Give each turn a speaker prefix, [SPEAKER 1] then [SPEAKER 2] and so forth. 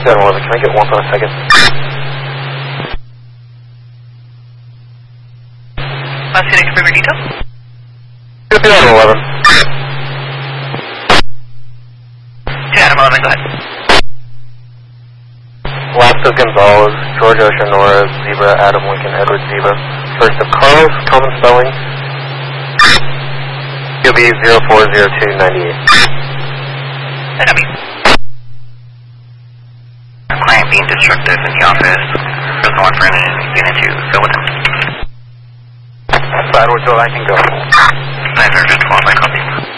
[SPEAKER 1] 711, can I get one on a second?
[SPEAKER 2] Scenic River detail?
[SPEAKER 1] 711.
[SPEAKER 2] 2 Adam 11, go ahead.
[SPEAKER 1] Last of Gonzalez, George Ocean, Nora, Zebra, Adam Lincoln, Edward Zebra. First of Carlos, common spelling. QB 040298.
[SPEAKER 2] Copy. Client being destructive in the office. Doesn't want for anything to go with it.
[SPEAKER 1] Edward, so I can go.
[SPEAKER 2] 912, I copy.